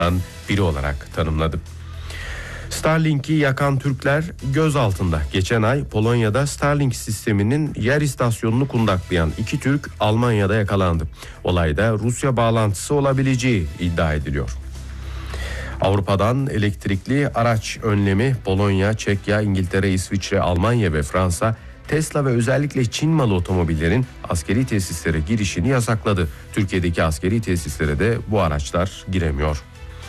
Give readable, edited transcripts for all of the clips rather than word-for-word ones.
biri olarak tanımladı. Starlink'i yakan Türkler gözaltında. Geçen ay Polonya'da Starlink sisteminin yer istasyonunu kundaklayan 2 Türk Almanya'da yakalandı. Olayda Rusya bağlantısı olabileceği iddia ediliyor. Avrupa'dan elektrikli araç önlemi Polonya, Çekya, İngiltere, İsviçre, Almanya ve Fransa Tesla ve özellikle Çin malı otomobillerin askeri tesislere girişini yasakladı. Türkiye'deki askeri tesislere de bu araçlar giremiyor.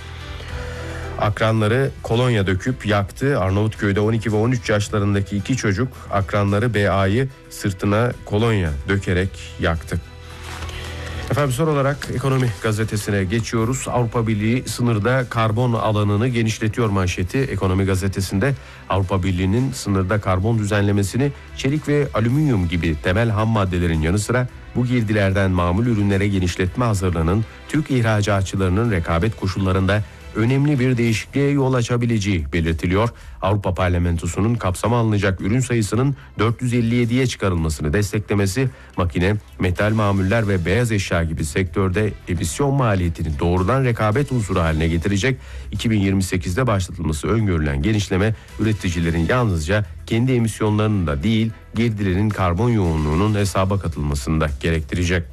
Akranları kolonya döküp yaktı. Arnavutköy'de 12 ve 13 yaşlarındaki 2 çocuk akranları BA'yı sırtına kolonya dökerek yaktı. Efendim son olarak Ekonomi Gazetesi'ne geçiyoruz. Avrupa Birliği sınırda karbon alanını genişletiyor manşeti. Ekonomi Gazetesi'nde Avrupa Birliği'nin sınırda karbon düzenlemesini çelik ve alüminyum gibi temel ham maddelerin yanı sıra bu girdilerden mamul ürünlere genişletme hazırlığının Türk ihracatçılarının rekabet koşullarında önemli bir değişikliğe yol açabileceği belirtiliyor. Avrupa Parlamentosu'nun kapsama alınacak ürün sayısının 457'ye çıkarılmasını desteklemesi, makine, metal mamuller ve beyaz eşya gibi sektörde emisyon maliyetini doğrudan rekabet unsuru haline getirecek. 2028'de başlatılması öngörülen genişleme üreticilerin yalnızca kendi emisyonlarının da değil, girdilerin karbon yoğunluğunun hesaba katılmasını da gerektirecek.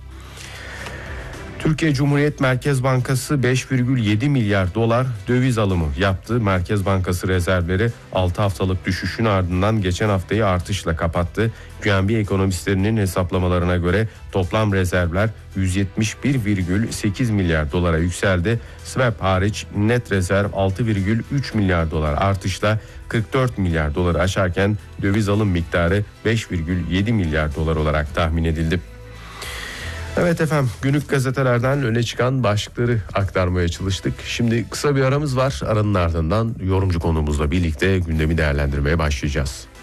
Türkiye Cumhuriyet Merkez Bankası 5,7 milyar dolar döviz alımı yaptı. Merkez Bankası rezervleri 6 haftalık düşüşün ardından geçen haftayı artışla kapattı. QNB ekonomistlerinin hesaplamalarına göre toplam rezervler 171,8 milyar dolara yükseldi. Swap hariç net rezerv 6,3 milyar dolar artışla 44 milyar doları aşarken döviz alım miktarı 5,7 milyar dolar olarak tahmin edildi. Evet efendim, günlük gazetelerden öne çıkan başlıkları aktarmaya çalıştık. Şimdi kısa bir aramız var. Aranın ardından yorumcu konuğumuzla birlikte gündemi değerlendirmeye başlayacağız.